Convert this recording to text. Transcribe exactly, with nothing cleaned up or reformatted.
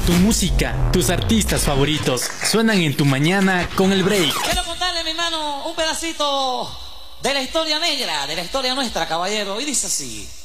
Tu música, tus artistas favoritos suenan en tu mañana con el break. Quiero contarle, mi hermano, un pedacito de la historia negra, de la historia nuestra, caballero. Y dice así.